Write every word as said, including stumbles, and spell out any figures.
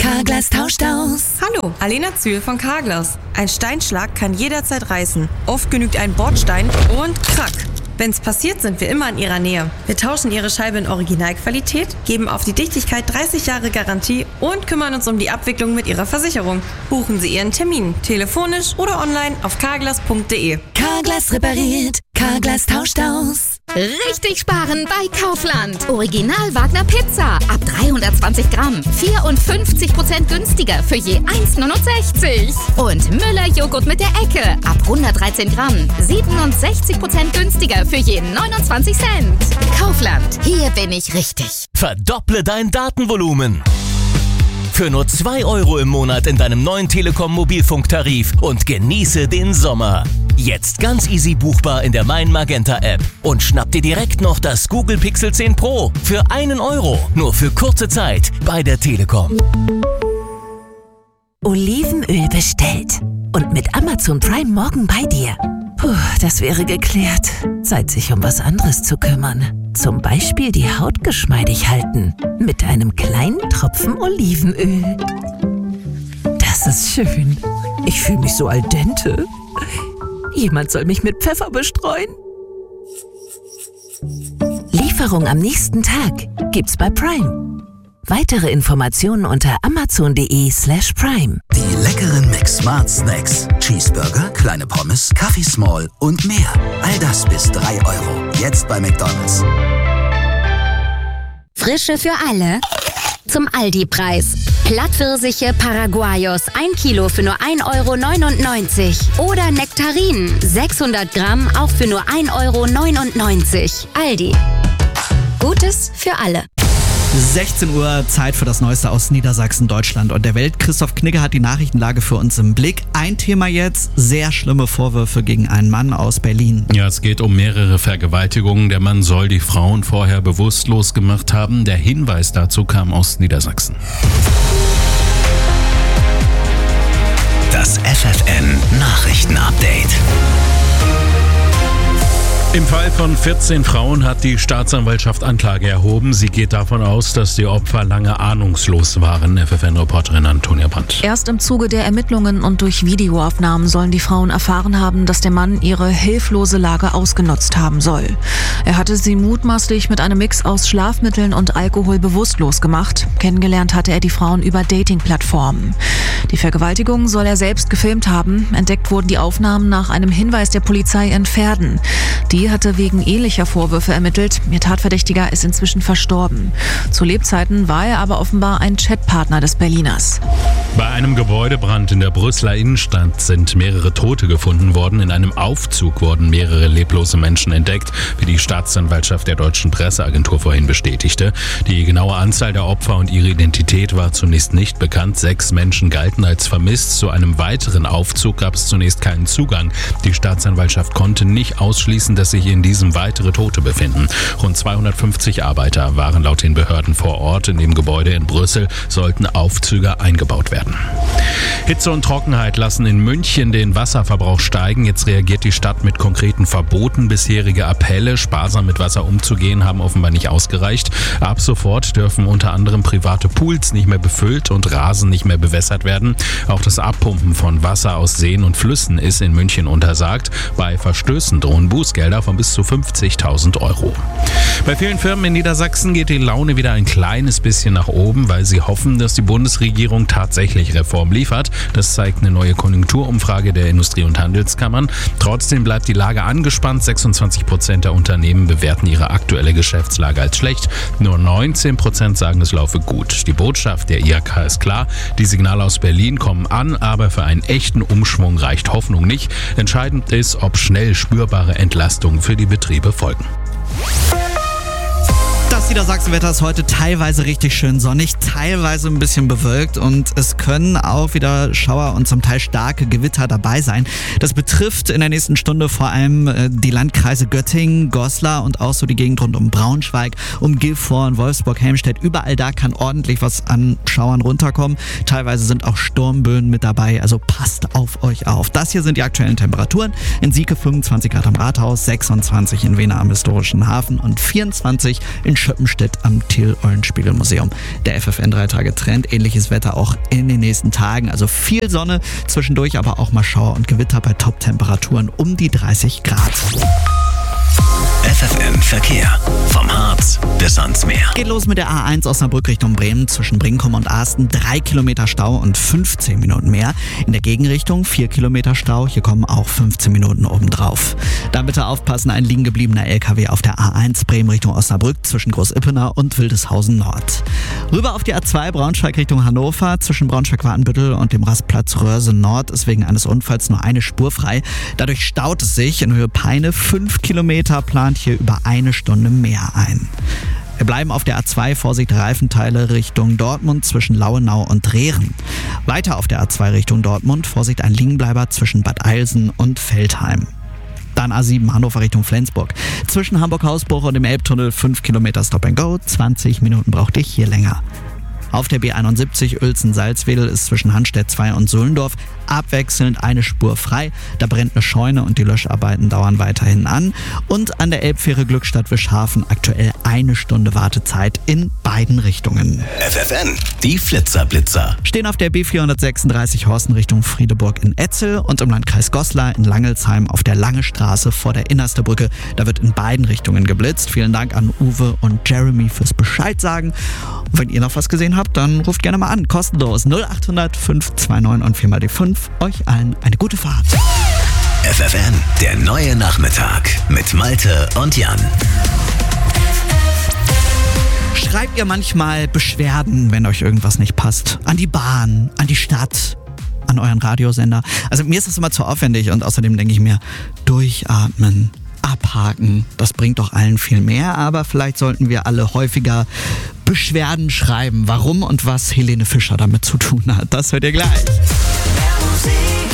Carglass tauscht aus. Hallo, Alena Zühl von Carglass. Ein Steinschlag kann jederzeit reißen. Oft genügt ein Bordstein und krack. Wenn's passiert, sind wir immer in Ihrer Nähe. Wir tauschen Ihre Scheibe in Originalqualität, geben auf die Dichtigkeit dreißig Jahre Garantie und kümmern uns um die Abwicklung mit Ihrer Versicherung. Buchen Sie Ihren Termin, telefonisch oder online auf carglass punkt de. Carglass repariert, Carglass tauscht aus. Richtig sparen bei Kaufland. Original Wagner Pizza ab dreihundertzwanzig Gramm. vierundfünfzig Prozent günstiger für je eins Komma neunundsechzig. Und Müller Joghurt mit der Ecke ab hundertdreizehn Gramm. siebenundsechzig Prozent günstiger für je neunundzwanzig Cent. Kaufland, hier bin ich richtig. Verdopple dein Datenvolumen. Für nur zwei Euro im Monat in deinem neuen Telekom-Mobilfunktarif und genieße den Sommer. Jetzt ganz easy buchbar in der Mein Magenta App. Und schnapp dir direkt noch das Google Pixel zehn Pro für einen Euro. Nur für kurze Zeit bei der Telekom. Olivenöl bestellt. Und mit Amazon Prime morgen bei dir. Puh, das wäre geklärt. Zeit, sich um was anderes zu kümmern. Zum Beispiel die Haut geschmeidig halten. Mit einem kleinen Tropfen Olivenöl. Das ist schön. Ich fühle mich so al dente. Jemand soll mich mit Pfeffer bestreuen. Lieferung am nächsten Tag gibt's bei Prime. Weitere Informationen unter amazon.de slash prime. Die leckeren McSmart Snacks. Cheeseburger, kleine Pommes, Kaffee Small und mehr. All das bis drei Euro. Jetzt bei McDonald's. Frische für alle. Zum Aldi-Preis. Plattpfirsiche Paraguayos, ein Kilo für nur ein Euro neunundneunzig. Oder Nektarinen, sechshundert Gramm, auch für nur ein Euro neunundneunzig. Aldi. Gutes für alle. sechzehn Uhr, Zeit für das Neueste aus Niedersachsen, Deutschland und der Welt. Christoph Knigge hat die Nachrichtenlage für uns im Blick. Ein Thema jetzt, sehr schlimme Vorwürfe gegen einen Mann aus Berlin. Ja, es geht um mehrere Vergewaltigungen. Der Mann soll die Frauen vorher bewusstlos gemacht haben. Der Hinweis dazu kam aus Niedersachsen. Das F F N Nachrichtenupdate. Im Fall von vierzehn Frauen hat die Staatsanwaltschaft Anklage erhoben. Sie geht davon aus, dass die Opfer lange ahnungslos waren. F F N-Reporterin Antonia Brandt. Erst im Zuge der Ermittlungen und durch Videoaufnahmen sollen die Frauen erfahren haben, dass der Mann ihre hilflose Lage ausgenutzt haben soll. Er hatte sie mutmaßlich mit einem Mix aus Schlafmitteln und Alkohol bewusstlos gemacht. Kennengelernt hatte er die Frauen über Dating-Plattformen. Die Vergewaltigung soll er selbst gefilmt haben. Entdeckt wurden die Aufnahmen nach einem Hinweis der Polizei in Verden. Die hatte wegen ähnlicher Vorwürfe ermittelt. Ihr Tatverdächtiger ist inzwischen verstorben. Zu Lebzeiten war er aber offenbar ein Chatpartner des Berliners. Bei einem Gebäudebrand in der Brüsseler Innenstadt sind mehrere Tote gefunden worden. In einem Aufzug wurden mehrere leblose Menschen entdeckt, wie die Staatsanwaltschaft der deutschen Presseagentur vorhin bestätigte. Die genaue Anzahl der Opfer und ihre Identität war zunächst nicht bekannt. Sechs Menschen galten als vermisst. Zu einem weiteren Aufzug gab es zunächst keinen Zugang. Die Staatsanwaltschaft konnte nicht ausschließen, dass sich in diesem weitere Tote befinden. Rund zweihundertfünfzig Arbeiter waren laut den Behörden vor Ort. In dem Gebäude in Brüssel sollten Aufzüge eingebaut werden. Hitze und Trockenheit lassen in München den Wasserverbrauch steigen. Jetzt reagiert die Stadt mit konkreten Verboten. Bisherige Appelle, sparsam mit Wasser umzugehen, haben offenbar nicht ausgereicht. Ab sofort dürfen unter anderem private Pools nicht mehr befüllt und Rasen nicht mehr bewässert werden. Auch das Abpumpen von Wasser aus Seen und Flüssen ist in München untersagt. Bei Verstößen drohen Bußgelder von bis zu fünfzigtausend Euro. Bei vielen Firmen in Niedersachsen geht die Laune wieder ein kleines bisschen nach oben, weil sie hoffen, dass die Bundesregierung tatsächlich Reform liefert. Das zeigt eine neue Konjunkturumfrage der Industrie- und Handelskammern. Trotzdem bleibt die Lage angespannt. sechsundzwanzig Prozent der Unternehmen bewerten ihre aktuelle Geschäftslage als schlecht. Nur neunzehn Prozent sagen, es laufe gut. Die Botschaft der I H K ist klar. Die Signale aus Berlin kommen an, aber für einen echten Umschwung reicht Hoffnung nicht. Entscheidend ist, ob schnell spürbare Entlastungen für die Betriebe folgen. Das Niedersachsenwetter ist heute teilweise richtig schön sonnig, teilweise ein bisschen bewölkt und es können auch wieder Schauer und zum Teil starke Gewitter dabei sein. Das betrifft in der nächsten Stunde vor allem die Landkreise Göttingen, Goslar und auch so die Gegend rund um Braunschweig, um Gifhorn, Wolfsburg, Helmstedt. Überall da kann ordentlich was an Schauern runterkommen. Teilweise sind auch Sturmböen mit dabei, also passt auf euch auf. Das hier sind die aktuellen Temperaturen. In Sieke fünfundzwanzig Grad am Rathaus, sechsundzwanzig in Wehner am historischen Hafen und vierundzwanzig in Schöppingen. Lippenstedt am Thiel-Eulenspiegel-Museum. Der F F N drei Tage Trend, ähnliches Wetter auch in den nächsten Tagen. Also viel Sonne, zwischendurch aber auch mal Schauer und Gewitter bei Top-Temperaturen um die dreißig Grad. F F N Verkehr. Vom Harz bis ans Meer. Geht los mit der A eins Osnabrück Richtung Bremen zwischen Brinkum und Asten. Drei Kilometer Stau und fünfzehn Minuten mehr. In der Gegenrichtung vier Kilometer Stau. Hier kommen auch fünfzehn Minuten obendrauf. Dann bitte aufpassen, ein liegen gebliebener L K W auf der A eins Bremen Richtung Osnabrück zwischen Großippenau und Wildeshausen Nord. Rüber auf die A zwei Braunschweig Richtung Hannover. Zwischen Braunschweig-Wartenbüttel und dem Rastplatz Röhrse Nord ist wegen eines Unfalls nur eine Spur frei. Dadurch staut es sich in Höhe Peine. Fünf Kilometer plant hier über eine Stunde mehr ein. Wir bleiben auf der A zwei, Vorsicht Reifenteile Richtung Dortmund zwischen Lauenau und Drehren. Weiter auf der A zwei Richtung Dortmund, Vorsicht ein Liegenbleiber zwischen Bad Eilsen und Veltheim. Dann A sieben Hannover Richtung Flensburg. Zwischen Hamburg-Hausbruch und dem Elbtunnel fünf Kilometer Stop and Go, zwanzig Minuten braucht ich hier länger. Auf der B einundsiebzig Uelzen-Salzwedel ist zwischen Hanstedt zwei und Sullendorf abwechselnd eine Spur frei. Da brennt eine Scheune und die Löscharbeiten dauern weiterhin an. Und an der Elbfähre Glückstadt-Wischhafen aktuell eine Stunde Wartezeit in beiden Richtungen. F F N, die Flitzerblitzer. Stehen auf der B vierhundertsechsunddreißig Horsten Richtung Friedeburg in Etzel und im Landkreis Goslar in Langelsheim auf der Lange Straße vor der Innerste Brücke. Da wird in beiden Richtungen geblitzt. Vielen Dank an Uwe und Jeremy fürs Bescheid sagen. Und wenn ihr noch was gesehen habt, dann ruft gerne mal an. Kostenlos null acht hundert fünf zwei neun und vier mal die fünf. Euch allen eine gute Fahrt. F F N, der neue Nachmittag mit Malte und Jan. Schreibt ihr manchmal Beschwerden, wenn euch irgendwas nicht passt? An die Bahn, an die Stadt, an euren Radiosender? Also mir ist das immer zu aufwendig und außerdem denke ich mir, durchatmen, abhaken, das bringt doch allen viel mehr, aber vielleicht sollten wir alle häufiger Beschwerden schreiben. Warum und was Helene Fischer damit zu tun hat, das hört ihr gleich. Musik.